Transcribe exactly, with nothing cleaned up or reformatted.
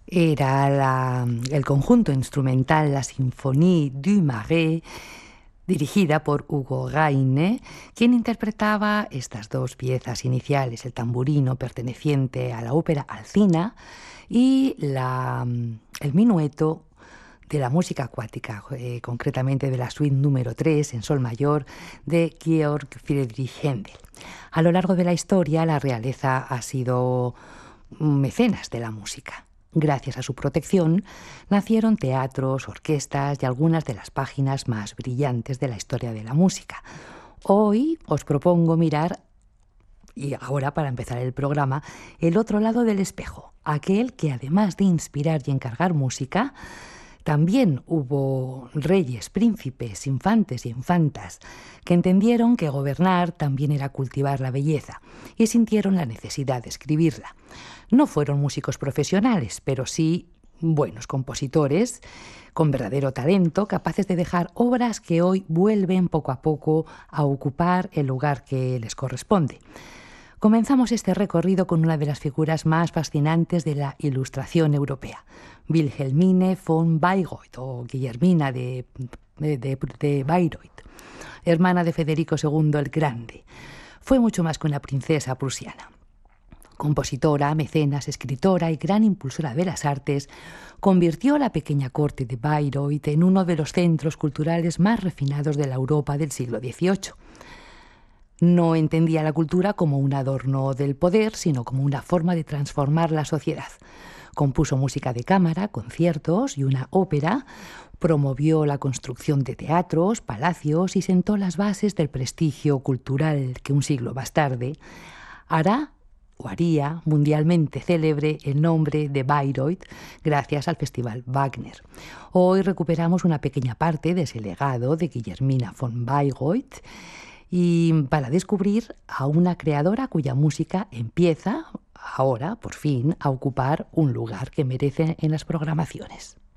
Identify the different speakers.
Speaker 1: Era la- el conjunto instrumental La Symphonie du Marais, dirigida por Hugo Gaine, quien interpretaba estas dos piezas iniciales, el tamburino perteneciente a la ópera Alcina y la- el minueto de la música acuática, eh, concretamente de la suite número tres en sol mayor de Georg Friedrich Händel. A lo largo de la historia, la realeza ha sido mecenas de la música. Gracias a su protección, nacieron teatros, orquestas y algunas de las páginas más brillantes de la historia de la música. Hoy os propongo mirar, y ahora para empezar el programa, el otro lado del espejo, aquel que además de inspirar y encargar música, también hubo reyes, príncipes, infantes y infantas que entendieron que gobernar también era cultivar la belleza y sintieron la necesidad de escribirla. No fueron músicos profesionales, pero sí buenos compositores con verdadero talento, capaces de dejar obras que hoy vuelven poco a poco a ocupar el lugar que les corresponde. Comenzamos este recorrido con una de las figuras más fascinantes de la Ilustración europea, Wilhelmine von Bayreuth, o Guillermina de, de, de, de Bayreuth, hermana de Federico segundo el Grande. Fue mucho más que una princesa prusiana. Compositora, mecenas, escritora y gran impulsora de las artes, convirtió la pequeña corte de Bayreuth en uno de los centros culturales más refinados de la Europa del siglo dieciocho. No entendía la cultura como un adorno del poder, sino como una forma de transformar la sociedad. Compuso música de cámara, conciertos y una ópera, promovió la construcción de teatros, palacios y sentó las bases del prestigio cultural que un siglo más tarde hará o haría mundialmente célebre el nombre de Bayreuth gracias al Festival Wagner. Hoy recuperamos una pequeña parte de ese legado de Guillermina von Bayreuth y para descubrir a una creadora cuya música empieza ahora, por fin, a ocupar un lugar que merece en las programaciones.